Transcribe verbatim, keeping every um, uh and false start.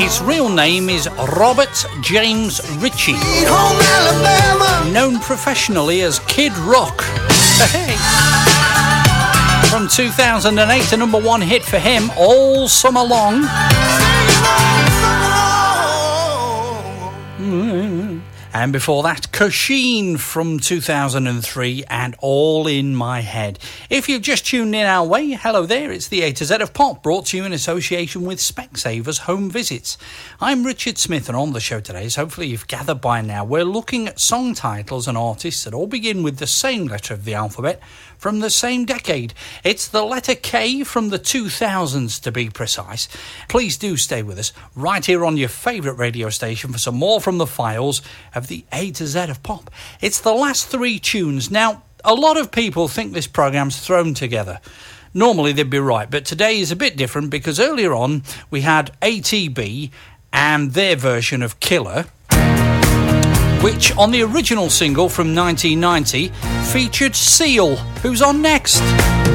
His real name is Robert James Ritchie, known professionally as Kid Rock. Hey. From two thousand eight, a number one hit for him all summer long. Mm-hmm. And before that, Kosheen from two thousand three and All in My Head. If you've just tuned in our way, hello there, it's the A to Z of Pop, brought to you in association with Specsavers Home Visits. I'm Richard Smith, and on the show today, as hopefully you've gathered by now, we're looking at song titles and artists that all begin with the same letter of the alphabet from the same decade. It's the letter K from the two thousands, to be precise. Please do stay with us right here on your favourite radio station for some more from the files of the A to Z of Pop. It's the last three tunes. Now, a lot of people think this programme's thrown together. Normally they'd be right, but today is a bit different because earlier on we had A T B and their version of Killer, which on the original single from nineteen ninety featured Seal, who's on next.